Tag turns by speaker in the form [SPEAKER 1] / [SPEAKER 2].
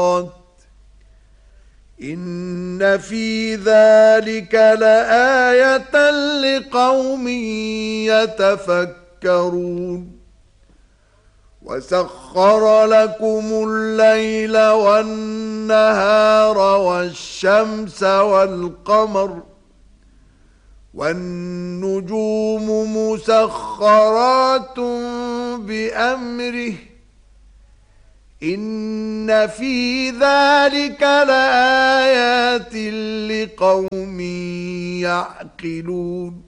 [SPEAKER 1] إن في ذلك لآية لقوم يتفكرون وسخر لكم الليل والنهار والشمس والقمر والنجوم مسخرات بأمره إن في ذلك لآيات لقوم يعقلون